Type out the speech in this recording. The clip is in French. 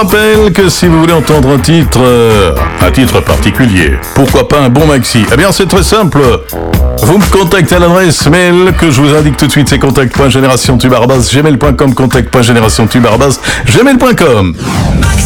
Rappelle que si vous voulez entendre un titre particulier, pourquoi pas un bon maxi, eh bien c'est très simple. Vous me contactez à l'adresse mail que je vous indique tout de suite, c'est contact.generationtube@gmail.com, contact.generationtube@gmail.com.